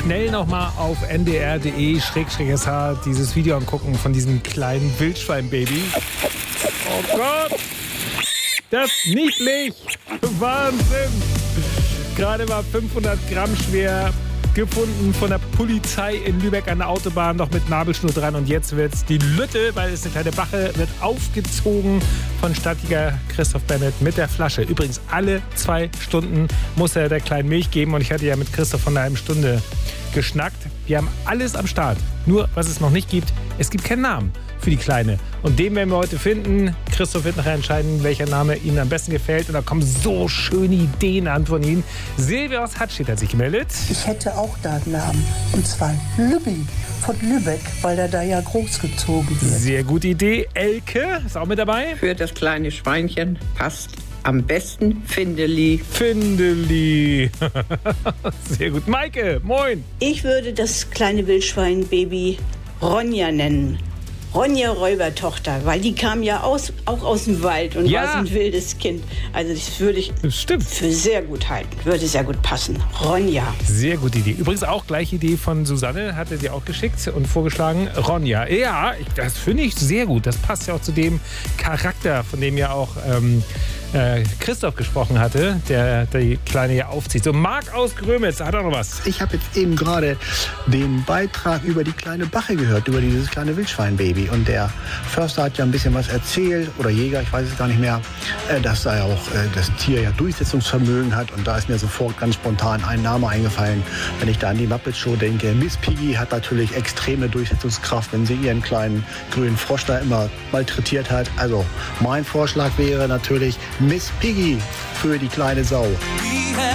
schnell nochmal auf ndr.de/sh dieses Video angucken von diesem kleinen Wildschwein-Baby. Oh Gott! Das ist niedlich! Wahnsinn! Gerade war 500 Gramm schwer, gefunden von der Polizei in Lübeck an der Autobahn, noch mit Nabelschnur dran. Und jetzt wird's die Lütte, weil es eine kleine Bache, wird aufgezogen von Stadtjäger Christoph Bennett mit der Flasche. Übrigens, alle 2 Stunden muss er der kleinen Milch geben. Und ich hatte ja mit Christoph von einer halben Stunde geschnackt. Wir haben alles am Start. Nur, was es noch nicht gibt, es gibt keinen Namen für die Kleine. Und den werden wir heute finden. Christoph wird nachher entscheiden, welcher Name ihm am besten gefällt. Und da kommen so schöne Ideen an von Ihnen. Silvia aus Hattstedt hat sich gemeldet. Ich hätte auch da einen Namen. Und zwar Lübbi von Lübeck, weil er da ja großgezogen wird. Sehr gute Idee. Elke ist auch mit dabei. Für das kleine Schweinchen passt am besten Findeli. Findeli. Sehr gut. Maike, moin. Ich würde das kleine Wildschwein-Baby Ronja nennen. Ronja Räubertochter, weil die kam ja auch aus dem Wald und war so ein wildes Kind. Also das würde ich für sehr gut halten, würde sehr gut passen. Ronja. Sehr gute Idee. Übrigens auch gleiche Idee von Susanne, hatte sie auch geschickt und vorgeschlagen. Ronja. Ja, das finde ich sehr gut. Das passt ja auch zu dem Charakter, von dem ja auch Christoph gesprochen hatte, der die Kleine hier aufzieht. So, Marc aus Grömitz, hat auch noch was. Ich habe jetzt eben gerade den Beitrag über die kleine Bache gehört, über dieses kleine Wildschweinbaby. Und der Förster hat ja ein bisschen was erzählt, oder Jäger, ich weiß es gar nicht mehr, dass da ja auch das Tier ja Durchsetzungsvermögen hat. Und da ist mir sofort ganz spontan ein Name eingefallen, wenn ich da an die Muppet Show denke. Miss Piggy hat natürlich extreme Durchsetzungskraft, wenn sie ihren kleinen grünen Frosch da immer malträtiert hat. Also mein Vorschlag wäre natürlich Miss Piggy für die kleine Sau.